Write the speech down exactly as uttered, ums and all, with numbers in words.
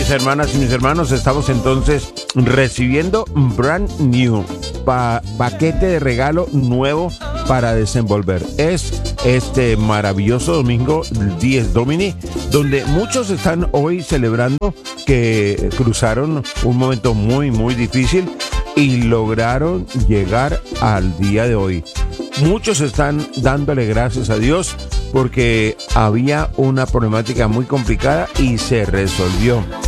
mis hermanas y mis hermanos, estamos entonces recibiendo un brand new pa paquete de regalo nuevo para desenvolver. Es este maravilloso domingo diez Domini, donde muchos están hoy celebrando que cruzaron un momento muy muy difícil y lograron llegar al día de hoy. Muchos están dándole gracias a Dios porque había una problemática muy complicada y se resolvió.